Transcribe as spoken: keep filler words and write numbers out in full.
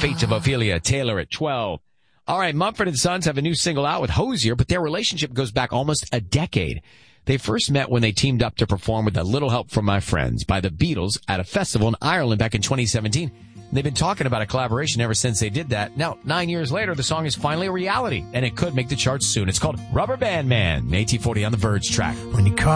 Fates of Ophelia Taylor at twelve. All right, Mumford and Sons have a new single out with Hozier, but their relationship goes back almost a decade. They first met when they teamed up to perform with A Little Help from My Friends by the Beatles at a festival in Ireland back in twenty seventeen. They've been talking about a collaboration ever since they did that. Now, nine years later, the song is finally a reality, and it could make the charts soon. It's called Rubber Band Man, A T forty on the Verge track. When you call